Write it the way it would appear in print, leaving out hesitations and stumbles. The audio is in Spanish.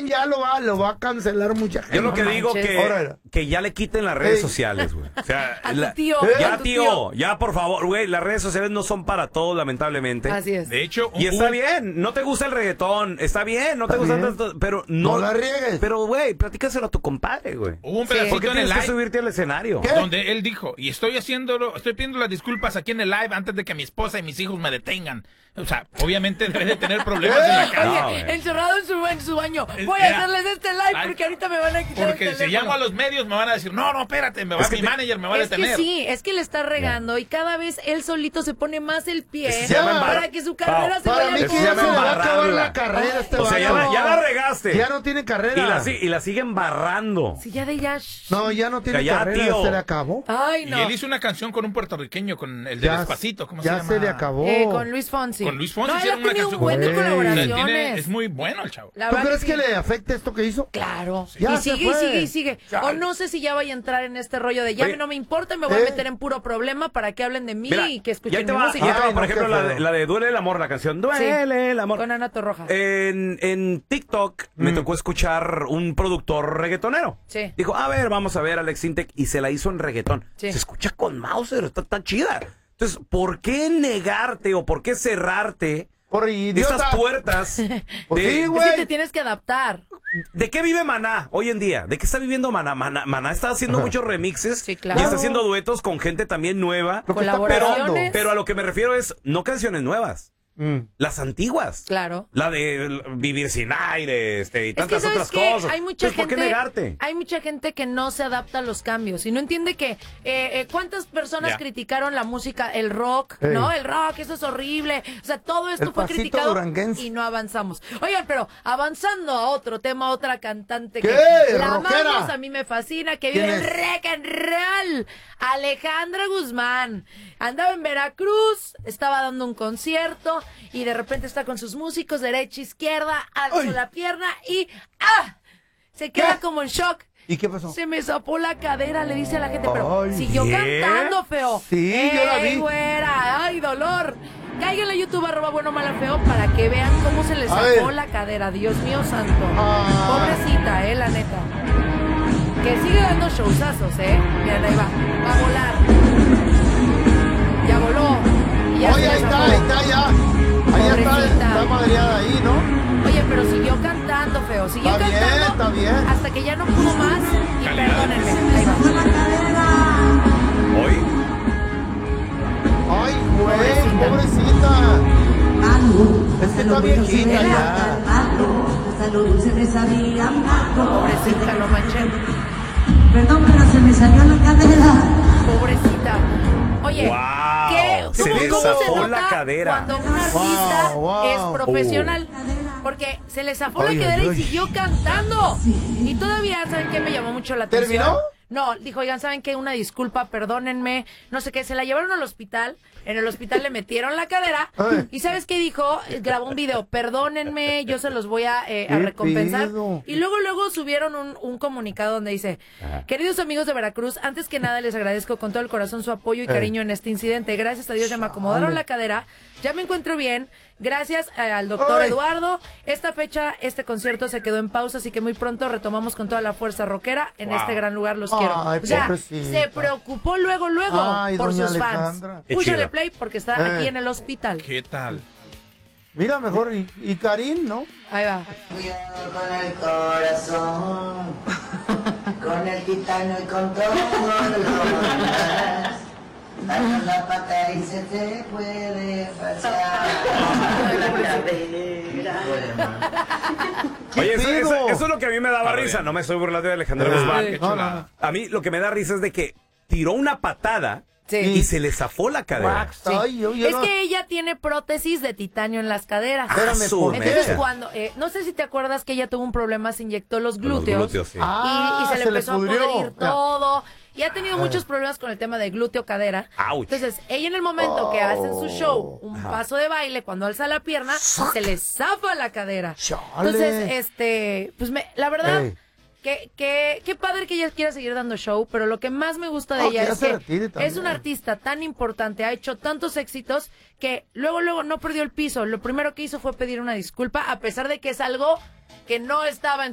Karim ya lo va a cancelar mucha gente. Yo lo que digo que ya le quiten las redes sociales, güey. O sea, ya por favor, güey, las redes sociales no son para todos, lamentablemente. Así es. De hecho, y está bien, no te gusta el reggaetón, está bien, no te gusta tanto, pero no la riegues. Pero, güey, platícaselo a tu compadre, güey. Hubo un pedacito ¿Por qué en el tienes que live subirte al escenario? donde él dijo, y estoy pidiendo las disculpas aquí en el live antes de que mi esposa y mis hijos me detengan. O sea, obviamente debe de tener problemas en la casa. Oye, encerrado en su baño. Voy a hacerles este live porque ahorita me van a quitar Porque el si llamo a los medios me van a decir, no, espérate, mi manager me va a detener. Es que sí, es que le está regando y cada vez él solito se pone más el pie llama para que su carrera se vaya. Para mí que ya se le va a acabar la carrera O sea, ya la regaste. Ya no tiene carrera. Y la sigue embarrando. Sí, ya de ya. No, ya no tiene ya, carrera, tío. se le acabó. Ay, no. Y él hizo una canción con un puertorriqueño, con el de Despacito, ¿cómo se llama? Ya se le acabó. Con Luis Fonsi. Con Luis Fonsi no, hicieron él ha tenido un buen de colaboraciones. Es muy bueno el chavo. ¿Tú crees que le afecte esto que hizo? Claro. Ya y se sigue, fue. y sigue, y sigue. O no sé si ya vaya a entrar en este rollo de ya no me importa, me voy a meter en puro problema para que hablen de mí y que escuchen mi música. Ya te va, por ejemplo, la de Duele el amor, la canción Duele el amor. Con Ana Torroja. En TikTok me tocó escuchar un productor reggaetonero. Sí. Dijo, a ver, vamos a ver Alex Intec, y se la hizo en reggaetón. Sí. Se escucha con Mauser, está chida. Entonces, ¿por qué negarte o por qué cerrarte por estas puertas? Pues sí, es güey. que te tienes que adaptar. ¿De qué vive Maná hoy en día? ¿De qué está viviendo Maná? Maná está haciendo muchos remixes. Sí, claro. Y está haciendo duetos con gente también nueva. Colaboraciones. Pero a lo que me refiero es no canciones nuevas. Las antiguas. Claro. La de Vivir sin aire, y tantas ¿sabes otras qué? cosas. Hay mucha Entonces, ¿por qué negarte? Hay mucha gente que no se adapta a los cambios y no entiende que cuántas personas criticaron la música, el rock, ¿no? El rock, eso es horrible. O sea, todo esto fue criticado duranguense. y no avanzamos. Oigan, pero avanzando a otro tema, otra cantante ¿Qué? que la ¿Rockera? amamos, a mí me fascina, que vive en rock and roll. Alejandra Guzmán. Andaba en Veracruz, estaba dando un concierto y de repente está con sus músicos, derecha, izquierda, alza la pierna y se queda como en shock. ¿Y qué pasó? Se me zapó la cadera, le dice a la gente, pero siguió cantando, feo. Sí, yo la vi. Güera, ay, dolor. Cáiganle a YouTube, @buenomala_feo, para que vean cómo se le zapó la cadera. Dios mío santo. Pobrecita, la neta. Que sigue dando showzazos, Mira, ahí va. Va a volar. Ya voló. Y ya Oye, ahí está, ya. Ahí está madreada ahí, ¿no? Oye, pero siguió cantando, feo. Siguió cantando. Está bien. Hasta que ya no pudo más. Y perdónenme. Ahí va. ¿Hoy? Ay, güey, pobrecita. Es que está viejita ya. Pobrecita, lo manché. Perdón, pero se me salió la cadera. Pobrecita. Oye, wow. ¿cómo se se zafó nota la cadera cuando un artista es profesional? Porque se le zafó la cadera y siguió cantando. Y todavía, ¿saben qué me llamó mucho la atención? ¿Terminó? No, dijo, oigan, ¿saben qué? Una disculpa, perdónenme, no sé qué, se la llevaron al hospital, en el hospital le metieron la cadera, y ¿sabes qué dijo? Grabó un video, perdónenme, yo se los voy a recompensar, y luego subieron un comunicado donde dice, queridos amigos de Veracruz, antes que nada les agradezco con todo el corazón su apoyo y cariño en este incidente, gracias a Dios ya me acomodaron la cadera, ya me encuentro bien, gracias al doctor Eduardo, esta fecha, este concierto se quedó en pausa, así que muy pronto retomamos con toda la fuerza rockera en este gran lugar, los quiero. Ay, o sea, pobrecita. se preocupó luego por sus Alejandra. fans. Púchale play porque está aquí en el hospital. ¿Qué tal? Mira, mejor, y Karim, ¿no? Ahí va. Cuidado con el corazón, con el titanio y con todo lo demás. Dale la pata y se te puede pasar. Oye, eso es lo que a mí me daba risa. No me estoy burlando de Alejandra Guzmán. No. A mí lo que me da risa es de que tiró una patada y se le zafó la cadera. Sí. Es que ella tiene prótesis de titanio en las caderas. Entonces cuando, no sé si te acuerdas que ella tuvo un problema, se inyectó los glúteos, sí. y se le empezó a podrir todo. Y ha tenido muchos problemas con el tema de glúteo-cadera. Entonces, ella en el momento que hace en su show un paso de baile, cuando alza la pierna, se le zafa la cadera. Entonces, pues la verdad, qué padre que ella quiera seguir dando show, pero lo que más me gusta de ella es que es una artista tan importante, ha hecho tantos éxitos, que luego no perdió el piso. Lo primero que hizo fue pedir una disculpa, a pesar de que es algo que no estaba en